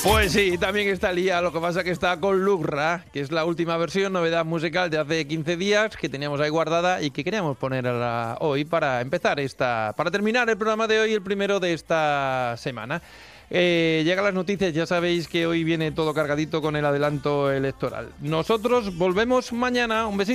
Pues sí, también está Lía, lo que pasa que está con Lugra, que es la última versión, novedad musical de hace 15 días, que teníamos ahí guardada y que queríamos poner hoy para empezar para terminar el programa de hoy, el primero de esta semana. Llegan las noticias, ya sabéis que hoy viene todo cargadito con el adelanto electoral. Nosotros volvemos mañana, un besito.